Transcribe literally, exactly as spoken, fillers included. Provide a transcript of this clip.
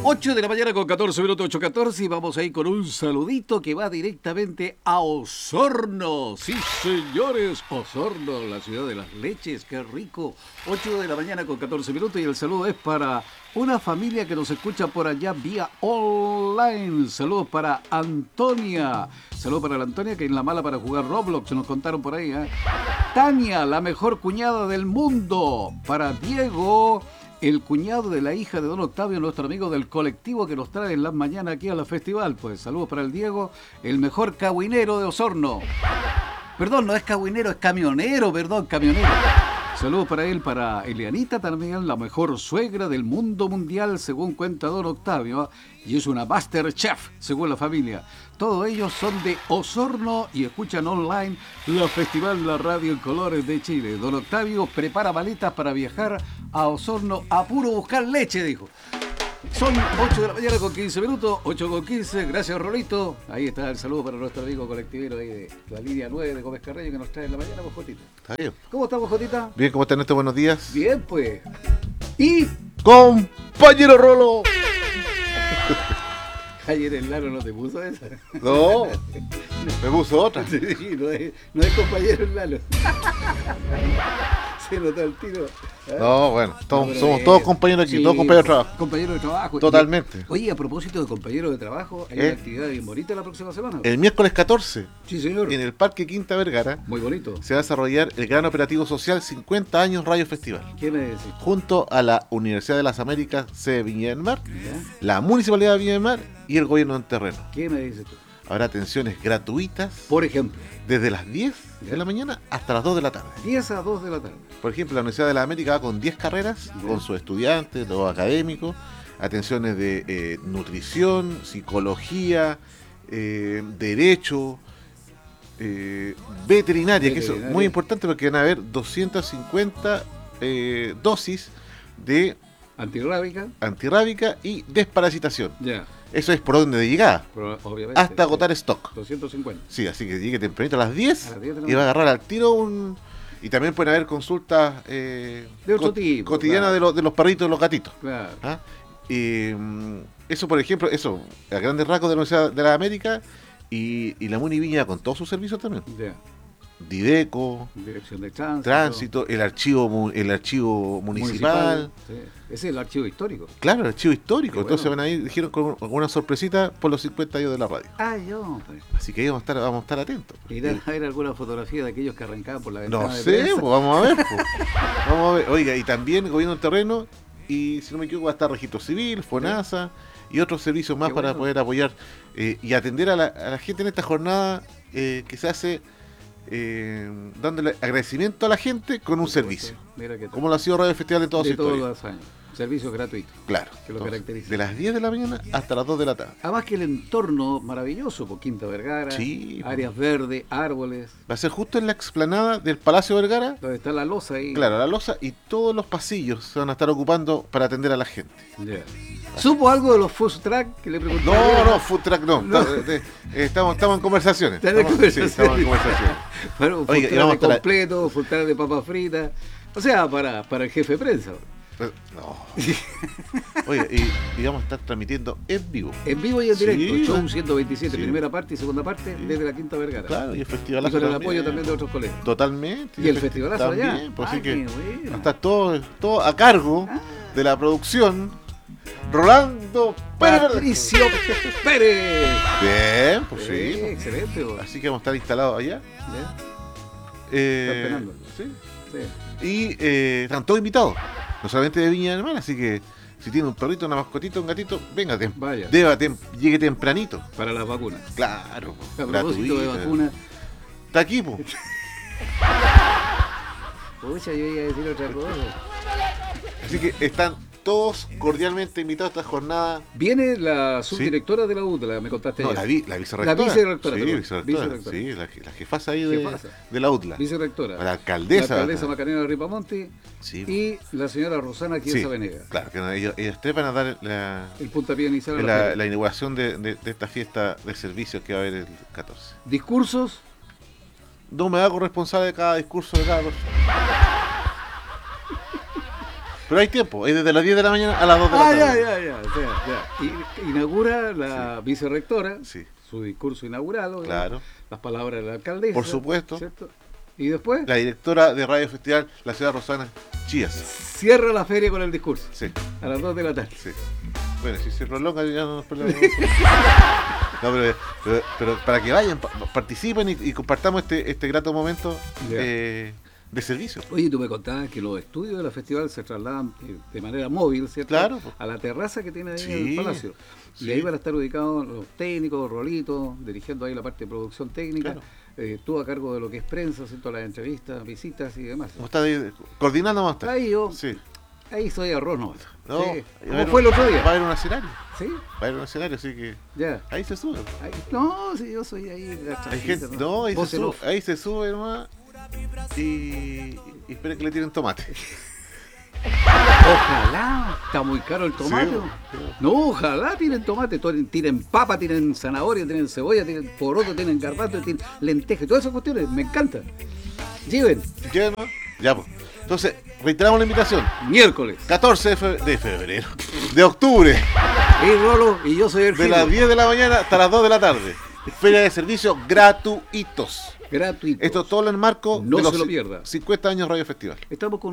ocho de la mañana con catorce minutos, ocho catorce, y vamos ahí con un saludito que va directamente a Osorno. Sí, señores, Osorno, la ciudad de las leches, qué rico. ocho de la mañana con catorce minutos, y el saludo es para una familia que nos escucha por allá vía online. Saludos para Antonia. Saludos para la Antonia, que es la mala para jugar Roblox, nos contaron por ahí, ¿eh? Tania, la mejor cuñada del mundo. Para Diego, el cuñado de la hija de don Octavio, nuestro amigo del colectivo que nos trae en las mañanas aquí a la festival. Pues saludos para el Diego, el mejor cahuinero de Osorno. Perdón, no es cahuinero, es camionero, perdón, camionero. Saludos para él, para Elianita también, la mejor suegra del mundo mundial, según cuenta don Octavio, y es una Master Chef, según la familia. Todos ellos son de Osorno y escuchan online la Festival La Radio en Colores de Chile. Don Octavio prepara maletas para viajar a Osorno a puro buscar leche, dijo. Son ocho de la mañana con quince minutos, ocho con quince, gracias Rolito. Ahí está el saludo para nuestro amigo colectivero ahí de la línea nueve de Gómez Carreño que nos trae en la mañana, Jotita. Está bien. ¿Cómo estamos, Jotita? Bien, ¿cómo están estos buenos días? Bien, pues. Y... ¡compañero Rolo! Ayer el Lalo no te puso esa. No, me puso otra. Sí, no es, no es compañero el Lalo. Se notó el tiro. ¿Eh? No, bueno, todos, no, somos es, todos compañeros aquí, sí, todos compañeros de trabajo. Compañeros de trabajo. Totalmente. Y, oye, a propósito de compañeros de trabajo, hay ¿Eh? una actividad bien bonita la próxima semana. El miércoles catorce. Sí, señor. En el Parque Quinta Vergara. Muy bonito. Se va a desarrollar el gran operativo social cincuenta años Radio Festival. ¿Quién es ese? Junto a la Universidad de las Américas, sede Viña del Mar, ¿ya? La Municipalidad de Viña del Mar y el Gobierno en Terreno. ¿Qué me dices tú? Habrá atenciones gratuitas. Por ejemplo. Desde las diez ¿Ya? de la mañana hasta las dos de la tarde. diez a dos de la tarde. Por ejemplo, la Universidad de la América va con diez carreras, ¿Ya? con sus estudiantes, los académicos, atenciones de eh, nutrición, psicología, eh, derecho, eh, veterinaria, veterinaria, que eso es muy importante porque van a haber doscientas cincuenta eh, dosis de antirrábica, antirrábica y desparasitación. Ya. Eso es por orden de llegada. Pero, obviamente, hasta agotar sí. stock. doscientos cincuenta. Sí, así que llegue tempranito a las diez, a las diez y va a mañana. agarrar al tiro un... Y también pueden haber consultas eh, de otro co tipo, cotidianas claro. de, los, de los perritos y los gatitos. Claro. ¿Ah? Y, um, eso, por ejemplo, eso, a grandes rasgos de la Universidad de la América y, y la Muni Viña con todos sus servicios también. Yeah. Dideco, Dirección de tránsito, tránsito, el archivo el archivo municipal, municipal sí. Ese es el archivo histórico. Claro, el archivo histórico. Qué Entonces bueno. van a ir, dijeron, con una sorpresita por los cincuenta años de la radio. Ah, yo. Pues. Así que ahí vamos a estar, vamos a estar atentos. ¿Y a ver alguna fotografía de aquellos que arrancaban por la ventana? No de sé, prensa? pues vamos a ver. Pues. Vamos a ver. Oiga, y también Gobierno del Terreno, y si no me equivoco va a estar Registro Civil, FONASA y otros servicios más Qué para bueno. poder apoyar eh, y atender a la, a la gente en esta jornada eh, que se hace eh, dándole agradecimiento a la gente con un servicio. Mira que como lo ha sido Radio Festival en toda su historia. Todos los años. Servicio gratuito. Claro. Que lo Entonces, caracteriza. de las diez de la mañana hasta las dos de la tarde. Además que el entorno maravilloso, por Quinta Vergara, sí, áreas pues. verdes, árboles. Va a ser justo en la explanada del Palacio Vergara. Donde está la loza ahí. Claro, la loza y todos los pasillos se van a estar ocupando para atender a la gente. Yeah. ¿Supo algo de los food truck que le pregunté? No, no, food truck no. no. Estamos, estamos en conversaciones. Estamos, en conversaciones. Sí, estamos en conversaciones. Bueno, un food Oiga, truck de completo, food truck de papas fritas. O sea, para, para el jefe de prensa. No. Oye, y, y vamos a estar transmitiendo en vivo. En vivo y en directo. Sí, Show ciento veintisiete, sí. primera parte y segunda parte sí. desde la Quinta Vergara. Claro, y el festival. Y con el también. apoyo también de otros colegas. Totalmente. Y, y el festivalazo allá. Pues, ah, así que bueno. está todo, todo a cargo ah. de la producción. Rolando Patricio Pérez. Bien, pues sí. sí excelente. Pues. Así que vamos a estar instalados allá. Eh, sí. sí. Y eh, están todos invitados. No solamente de Viña del Mar, así que si tiene un perrito, una mascotita, un gatito, venga, tem Vaya. Deba tem llegue tempranito. Para las vacunas. Claro. A propósito de vacunas. Está aquí, po. Pucha, yo iba a decir otra cosa. Así que están todos cordialmente invitados a esta jornada. Viene la subdirectora ¿Sí? de la U T L A, me contaste No, ayer. la, vi, la vicerrectora. La vicerrectora. Sí, vicerrectora. vicerrectora. Sí, la, la jefasa ahí de, de la U T L A. Vicerrectora. La alcaldesa. La alcaldesa Macarena Ripamonti sí. y la señora Rosana Chiesa sí, Venegas. Claro, que ellos, ellos tres van a dar la, el puntapié inicial la, la, la inauguración de, de, de esta fiesta de servicios que va a haber el catorce. ¿Discursos? No me hago responsable de cada discurso de cada persona. Pero hay tiempo, es desde las diez de la mañana a las dos de la Ah, tarde. ya, ya, ya, o sea, ya. Y- inaugura la vicerrectora, Sí, su discurso inaugural, obviamente, claro. las palabras de la alcaldesa. Por supuesto. ¿Cierto? Y después La directora de Radio Festival, la señora Rosana Chías. cierra la feria con el discurso, Sí, a las dos de la tarde. sí. Bueno, si se prolonga ya no nos peleamos. No, pero, pero, pero para que vayan, pa- participen y, y compartamos este, este grato momento Ya. eh, de servicio. Oye, tú me contabas que los estudios de la festival se trasladan eh, de manera móvil, ¿cierto? Claro, po. A la terraza que tiene ahí Sí, en el palacio. sí. Y ahí van a estar ubicados los técnicos, Rolitos, dirigiendo ahí la parte de producción técnica. Claro. Eh, tú a cargo de lo que es prensa, ¿cierto? Las entrevistas, visitas y demás. ¿Cómo está ahí? Coordinando más está. Ahí yo, Sí. ahí soy arroz nomás. No, Sí. va a ¿Cómo haber fue el un- otro Va a día? haber un escenario. ¿Sí? Va a haber un escenario, así que Ya. ahí se sube. Ahí- no, si yo soy ahí de la Hay gente, trajita, no, ahí se Voz en sube, off. ahí se sube nomás y, y esperen que le tiren tomate. Ojalá, está muy caro el tomate. Sí, ¿no? sí. No, ojalá tienen tomate, to- tienen papa, tienen zanahoria, tienen cebolla, tienen poroto, tienen garbanzo, tienen lentejas, todas esas cuestiones, me encantan. Lleven, ¿Ya no? Ya, pues. Entonces, reiteramos la invitación. miércoles. catorce de febrero, de febrero, de octubre, Y Rolo, y yo soy el de las diez de la mañana hasta las dos de la tarde. Feria de servicios gratuitos. gratuito. Esto es todo en el marco No de se los lo pierda. cincuenta años Radio Festival. Estamos con